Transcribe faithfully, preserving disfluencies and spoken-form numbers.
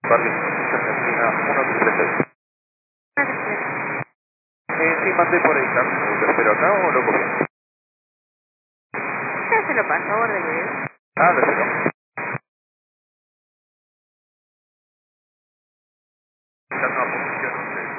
Parque Argentina uno tres seis. Eh, sí, mandé por ahí, Carlos. ¿Lo espero acá o lo copio? Ya se lo paso, orden. Ah, perfecto. Está en una posición